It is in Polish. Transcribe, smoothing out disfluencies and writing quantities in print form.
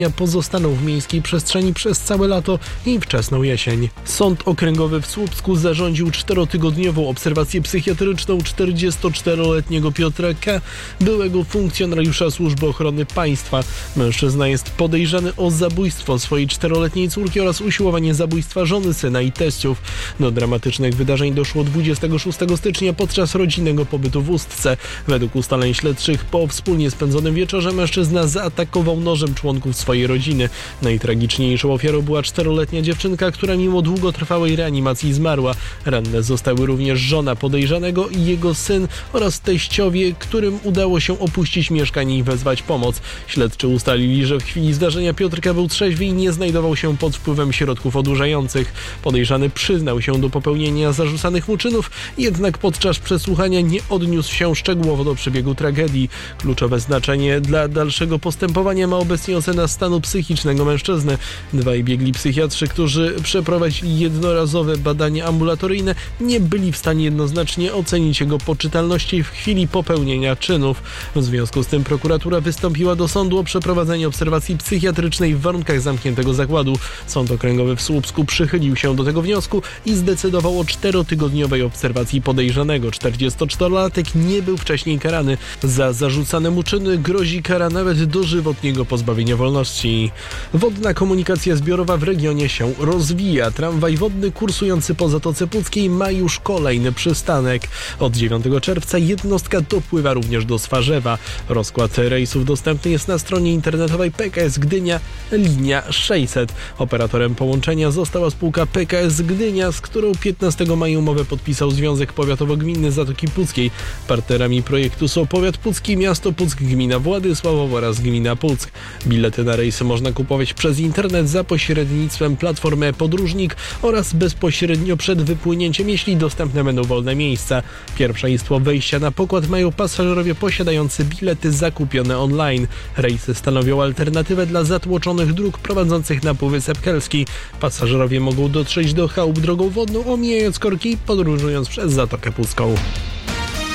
pozostaną w miejskiej przestrzeni przez całe lato i wczesną jesień. Sąd Okręgowy w Słupsku zarządził 4-tygodniową obserwację psychiatryczną 44-letniego Piotra K., byłego funkcjonariusza Służby Ochrony Państwa. Mężczyzna jest podejrzany o zabójstwo swojej 4-letniej córki oraz usiłowanie zabójstwa żony, syna i teściów. Do dramatycznych wydarzeń doszło 26 stycznia podczas rodzinnego pobytu w Ustce. Według ustaleń śledczych po wspólnie spędzonym wieczorze mężczyzna zaatakował nożem członków swojej rodziny. Najtragiczniejszą ofiarą była 4-letnia dziewczynka, która mimo długotrwałej reanimacji zmarła. Ranne zostały również żona podejrzanego i jego syn oraz teściowie, którym udało się opuścić mieszkanie i wezwać pomoc. Śledczy ustalili, że w chwili zdarzenia Piotrka był trzeźwy i nie znajdował się pod wpływem środków odurzających. Podejrzany przyznał się do popełnienia zarzucanych mu czynów, jednak podczas przesłuchania nie odniósł się szczegółowo do przebiegu tragedii. Kluczowe znaczenie dla dalszego postępowania ma obecnie ocena stanu psychicznego mężczyzny. Dwaj biegli psychiatrzy, którzy przeprowadzili jednorazowe badania ambulatoryjne, nie byli w stanie jednoznacznie ocenić jego poczytalności w chwili popełnienia czynów. W związku z tym prokuratura wystąpiła do sądu o przeprowadzenie obserwacji psychiatrycznej w warunkach zamkniętego zakładu. Sąd Okręgowy w Słupsku przychylił się do tego wniosku i zdecydował o 4-tygodniowej obserwacji podejrzanego. 44-latek nie był wcześniej karany. Za zarzucane mu czyny grozi kara nawet dożywotniego pozbawienia wolności. Wodna komunikacja zbiorowa w regionie się rozwija. Tramwaj wodny kursujący po Zatoce Puckiej ma już kolejny przystanek. Od 9 czerwca jednostka dopływa również do Swarzewa. Rozkład rejsów dostępny jest na stronie internetowej PKS Gdynia, linia 600. Operatorem połączenia została spółka PKS Gdynia, z którą 15 maja umowę podpisał Związek Powiatowo-Gminny Zatoki Puckiej. Partnerami projektu są Powiat Pucki, Miasto Puck, Gmina Władysławowo oraz Gmina Puck. Bilety na rejsy można kupować przez internet za pośrednictwem platformy Podróżnik oraz bezpośrednio przed wypłynięciem, jeśli dostępne będą wolne miejsca. Pierwszeństwo wejścia na pokład mają pasażerowie posiadający bilety zakupione online. Rejsy stanowią alternatywę dla zatłoczonych dróg prowadzących na Półwysep Helski. Pasażerowie mogą dotrzeć do chałup drogą wodną, omijając korki, podróżując przez Zatokę Pucką.